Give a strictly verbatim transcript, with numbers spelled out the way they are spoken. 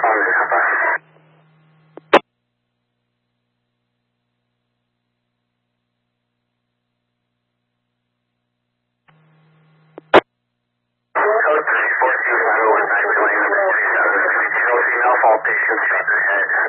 Bye. Code three four two five oh one nine two nine three seven. Female fault patient struck her head.